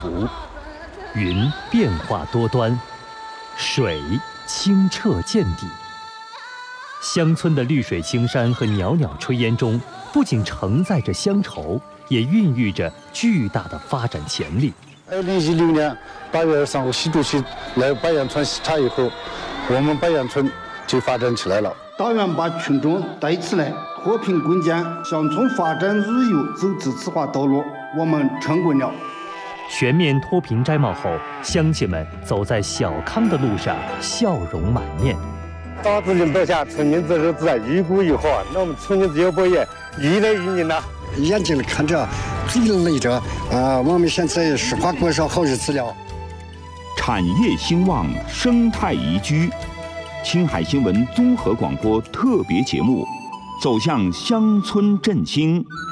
湖，云变化多端，水清澈见底。乡村的绿水青山和袅袅炊烟中，不仅承载着乡愁，也孕育着巨大的发展潜力。 2016年8月23号，习主席来白杨村视察以后，我们白杨村就发展起来了。 党员把群众带起来，和平共建，乡村发展日有走自治化道路，我们成功了。 全面脱贫摘帽后，乡亲们走在小康的路上，笑容满面。 党治领导下，村民的日子愈过愈好，那我们村民自由报业愈来愈宁了。 眼睛里看着，嘴里累着，我们现在实话过上好日子了。 产业兴旺，生态宜居。青海新闻综合广播特别节目，走向乡村振兴。